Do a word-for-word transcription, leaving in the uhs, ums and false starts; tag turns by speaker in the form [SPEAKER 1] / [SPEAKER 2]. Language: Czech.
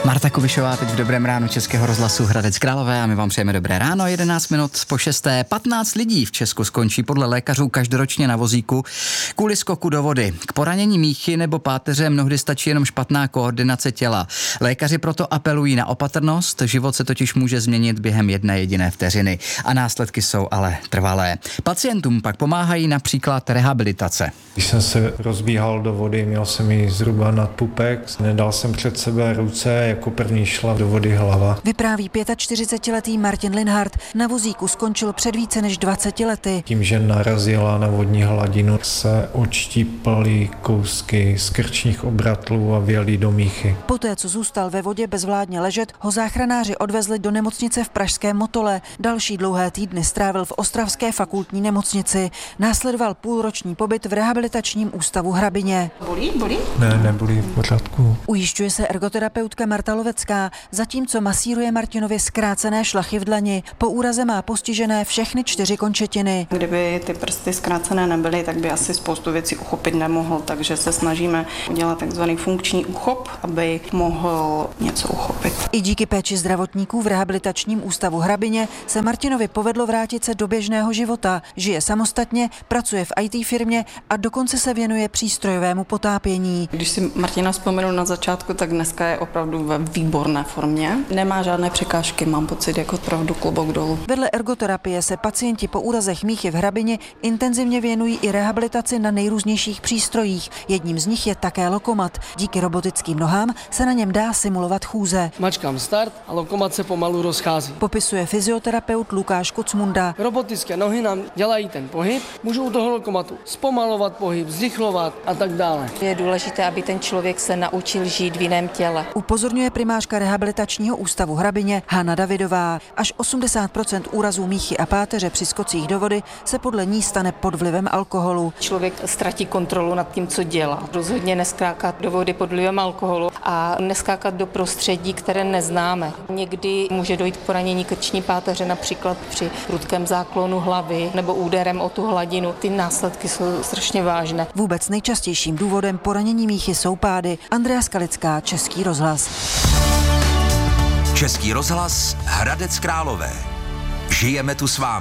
[SPEAKER 1] Marta Kubišová teď v Dobrém ránu Českého rozhlasu Hradec Králové a my vám přejeme dobré ráno. jedenáct minut po šesté. patnáct lidí v Česku skončí podle lékařů každoročně na vozíku kvůli skoku do vody. K poranění míchy nebo páteře mnohdy stačí jenom špatná koordinace těla. Lékaři proto apelují na opatrnost, život se totiž může změnit během jedné jediné vteřiny a následky jsou ale trvalé. Pacientům pak pomáhají například rehabilitace.
[SPEAKER 2] Když jsem se rozbíhal do vody, měl jsem ji zhruba nad pupek, nedal jsem před sebe ruce, jako první šla do vody hlava.
[SPEAKER 3] Vypráví čtyřicetiletý Martin Linhart. Na vozíku skončil před více než dvaceti lety.
[SPEAKER 2] Tím, že narazila na vodní hladinu, se odštípaly kousky z krčních obratlů a vjeli do míchy.
[SPEAKER 3] Poté, co zůstal ve vodě bezvládně ležet, ho záchranáři odvezli do nemocnice v pražském Motole. Další dlouhé týdny strávil v ostravské fakultní nemocnici. Následoval půlroční pobyt v rehabilitačním ústavu Hrabině.
[SPEAKER 4] Bolí, bolí?
[SPEAKER 2] Ne, nebolí, v pořádku.
[SPEAKER 3] Ujišťuje se ergoterapeutka Marta Lovecká, zatímco masíruje Martinovi zkrácené šlachy v dlani. Po úraze má postižené všechny čtyři končetiny.
[SPEAKER 4] Kdyby ty prsty zkrácené nebyly, tak by asi spoustu věcí uchopit nemohl, takže se snažíme udělat takzvaný funkční uchop, aby mohl něco uchopit.
[SPEAKER 3] I díky péči zdravotníků v rehabilitačním ústavu Hrabině se Martinovi povedlo vrátit se do běžného života. Žije samostatně, pracuje v í té firmě a dokonce se věnuje přístrojovému potápění.
[SPEAKER 4] Když si Martina vzpomenu na začátku, tak dneska je opravdu ve výborné formě. Nemá žádné překážky, mám pocit, jako opravdu klobouk dolů.
[SPEAKER 3] Vedle ergoterapie se pacienti po úrazech míchy v Hrabině intenzivně věnují i rehabilitaci na nejrůznějších přístrojích. Jedním z nich je také lokomat. Díky robotickým nohám se na něm dá simulovat chůze.
[SPEAKER 5] Mačkám start a lokomat se pomalu rozchází.
[SPEAKER 3] Popisuje fyzioterapeut Lukáš Kocmunda.
[SPEAKER 5] Robotické nohy nám dělají ten pohyb, můžou u toho lokomatu zpomalovat pohyb, zrychlovat a tak dále.
[SPEAKER 6] Je důležité, aby ten člověk se naučil žít v jiném těle.
[SPEAKER 3] Upozorňuje primářka rehabilitačního ústavu Hrabině Hana Davidová. Až osmdesát procent úrazů míchy a páteře při skocích do vody se podle ní stane pod vlivem alkoholu.
[SPEAKER 6] Člověk ztratí kontrolu nad tím, co dělá. Rozhodně neskákat do vody pod vlivem alkoholu a neskákat do prostředí, které neznáme. Někdy může dojít k poranění krční páteře, například při prudkém záklonu hlavy nebo úderem o tu hladinu. Ty následky jsou strašně vážné.
[SPEAKER 3] Vůbec nejčastějším důvodem poranění míchy jsou pády. Andrea Skalická, Český rozhlas.
[SPEAKER 7] Český rozhlas Hradec Králové. Žijeme tu s vámi.